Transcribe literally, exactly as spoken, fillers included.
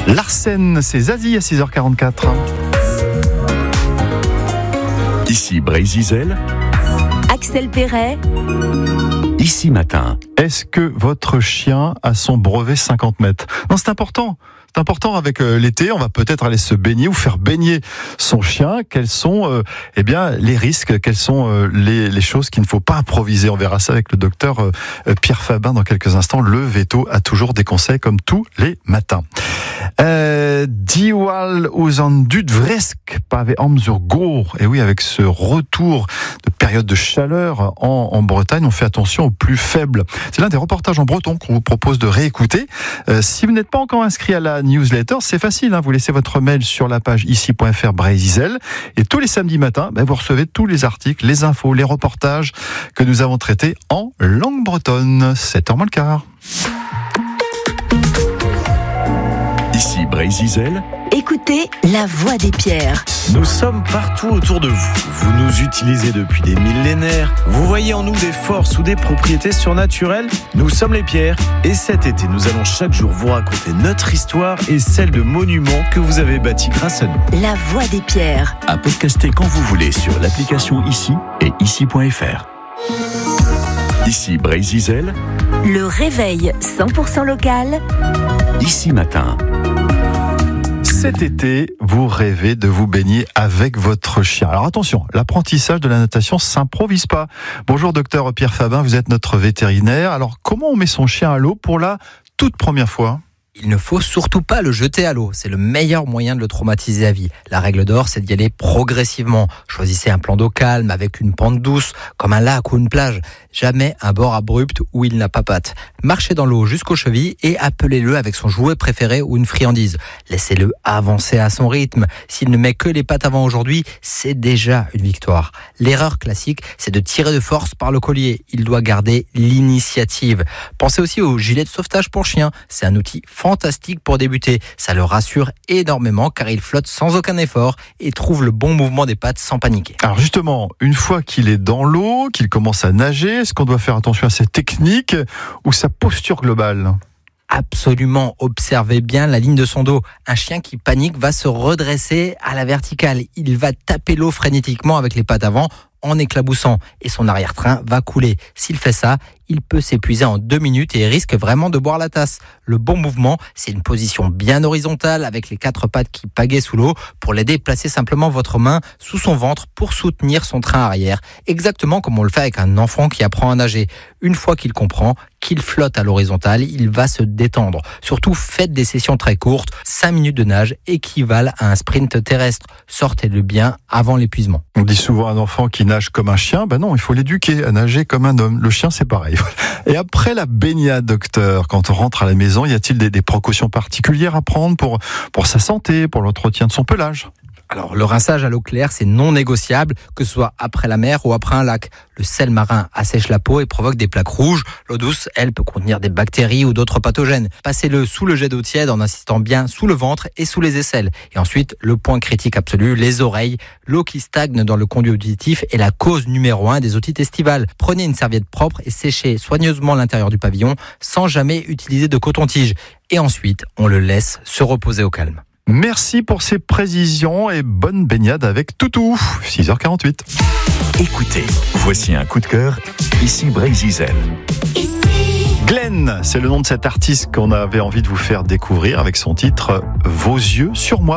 Larsen, c'est Zazie à six heures quarante-quatre. Ici Brézizel. Axel Perret. Ici Matin. Est-ce que votre chien a son brevet cinquante mètres ? Non, c'est important. C'est important avec euh, l'été, on va peut-être aller se baigner ou faire baigner son chien. Quels sont euh, eh bien, les risques, quelles sont euh, les, les choses qu'il ne faut pas improviser ? On verra ça avec le docteur euh, Pierre Fabin dans quelques instants. Le veto a toujours des conseils comme tous les matins. Euh, Diwal Ozandud Vresk Pave Amzur Gour. Et oui, avec ce retour de période de chaleur en, en Bretagne, on fait attention aux plus faibles. C'est l'un des reportages en breton qu'on vous propose de réécouter. Euh, si vous n'êtes pas encore inscrit à la newsletter, c'est facile, hein, vous laissez votre mail sur la page ici point f r Brézizel et tous les samedis matins, ben, vous recevez tous les articles, les infos, les reportages que nous avons traités en langue bretonne. sept heures moins le quart. Ici Brézizel. Écoutez la voix des pierres. Nous sommes partout autour de vous. Vous nous utilisez depuis des millénaires. Vous voyez en nous des forces ou des propriétés surnaturelles. Nous sommes les pierres. Et cet été, nous allons chaque jour vous raconter notre histoire et celle de monuments que vous avez bâtis grâce à nous. La voix des pierres. À podcaster quand vous voulez sur l'application Ici et ici point f r. Ici Brézizel. Le réveil cent pour cent local. Ici Matin. Cet été, vous rêvez de vous baigner avec votre chien. Alors attention, l'apprentissage de la natation s'improvise pas. Bonjour docteur Pierre Fabin, vous êtes notre vétérinaire. Alors comment on met son chien à l'eau pour la toute première fois ? Il ne faut surtout pas le jeter à l'eau. C'est le meilleur moyen de le traumatiser à vie. La règle d'or, c'est d'y aller progressivement. Choisissez un plan d'eau calme avec une pente douce, comme un lac ou une plage. Jamais un bord abrupt où il n'a pas patte. Marchez dans l'eau jusqu'aux chevilles et appelez-le avec son jouet préféré ou une friandise. Laissez-le avancer à son rythme. S'il ne met que les pattes avant aujourd'hui, c'est déjà une victoire. L'erreur classique, c'est de tirer de force par le collier. Il doit garder l'initiative. Pensez aussi au gilet de sauvetage pour chien. C'est un outil fantastique pour débuter. Ça le rassure énormément car il flotte sans aucun effort et trouve le bon mouvement des pattes sans paniquer. Alors justement, une fois qu'il est dans l'eau, qu'il commence à nager, est-ce qu'on doit faire attention à sa technique ou sa posture globale ? Absolument, observez bien la ligne de son dos. Un chien qui panique va se redresser à la verticale. Il va taper l'eau frénétiquement avec les pattes avant en éclaboussant et son arrière-train va couler. S'il fait ça, il peut s'épuiser en deux minutes et risque vraiment de boire la tasse. Le bon mouvement, c'est une position bien horizontale avec les quatre pattes qui pagaient sous l'eau. Pour l'aider, placez simplement votre main sous son ventre pour soutenir son train arrière, exactement comme on le fait avec un enfant qui apprend à nager. Une fois qu'il comprend qu'il flotte à l'horizontale, il va se détendre. Surtout, faites des sessions très courtes. cinq minutes de nage équivalent à un sprint terrestre. Sortez-le bien avant l'épuisement. On dit souvent à un enfant qui nage comme un chien, ben non, il faut l'éduquer à nager comme un homme. Le chien, c'est pareil. Et après la baignade, docteur, quand on rentre à la maison, y a-t-il des, des précautions particulières à prendre pour, pour sa santé, pour l'entretien de son pelage ? Alors, le rinçage à l'eau claire, c'est non négociable, que ce soit après la mer ou après un lac. Le sel marin assèche la peau et provoque des plaques rouges. L'eau douce, elle, peut contenir des bactéries ou d'autres pathogènes. Passez-le sous le jet d'eau tiède en insistant bien sous le ventre et sous les aisselles. Et ensuite, le point critique absolu, les oreilles. L'eau qui stagne dans le conduit auditif est la cause numéro un des otites estivales. Prenez une serviette propre et séchez soigneusement l'intérieur du pavillon sans jamais utiliser de coton-tige. Et ensuite, on le laisse se reposer au calme. Merci pour ces précisions et bonne baignade avec Toutou, six heures quarante-huit. Écoutez, voici un coup de cœur, ici Brézizel. Glenn, c'est le nom de cet artiste qu'on avait envie de vous faire découvrir avec son titre « Vos yeux sur moi ».